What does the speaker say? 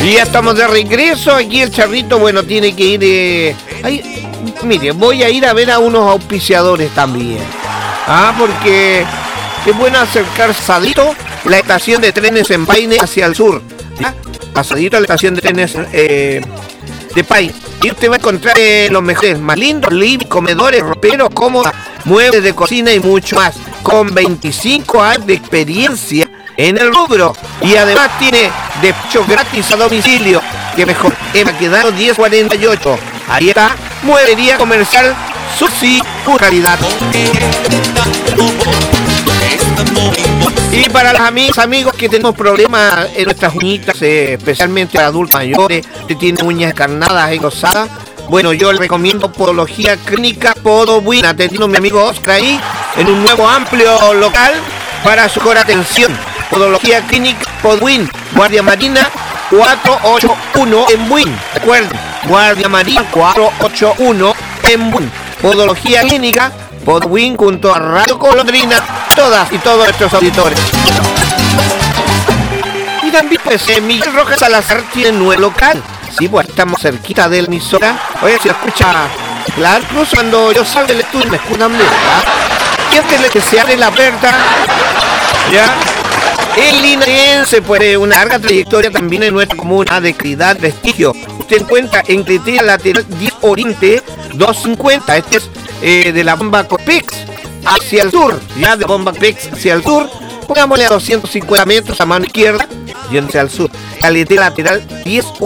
Y ya estamos de regreso. Aquí el Charrito, bueno, tiene que ir... mire, voy a ir a ver a unos auspiciadores también. Porque es bueno acercarse pasadito la estación de trenes en Paine hacia el sur. ¿Ya? Pasadito a la estación de trenes de Paine. Y usted va a encontrar los mejores, más lindos, living, comedores, roperos, cómodas, muebles de cocina y mucho más. Con 25 años de experiencia en el rubro. Y además tiene despacho gratis a domicilio. Que mejor, me quedaron 1048. Ahí está, mueblería comercial, Susi, pura calidad. Y para los amigos que tenemos problemas en nuestras uñitas, especialmente para adultos mayores, que tienen uñas encarnadas y rosadas, bueno, yo les recomiendo Podología Clínica Podwin, atendiendo a mi amigo Oscar ahí, en un nuevo amplio local para su mejor atención. Podología Clínica Podwin, Guardia Marina 481 en Buin. Recuerden, Guardia Marina 481 en Buin. Podología Clínica Podwin junto a Radio Colondrina, todas y todos nuestros auditores. Y también pues Miguel Rojas Salazar tiene un nuevo local. Sí, pues estamos cerquita de la emisora. Oye, si escucha, claro, incluso cuando yo salgo del estudio me escuchan bien, ¿verdad? Siéntele que se abre la puerta, ¿ya? El linaense, pues una larga trayectoria también en nuestra comuna de calidad, prestigio. Usted encuentra en Criteria Lateral 10 Oriente 250. Este es de la bomba Copex hacia el sur, ya de bomba Copex hacia el sur. Pongámosle a 250 metros a mano izquierda, yéndose al sur. Carretera lateral 10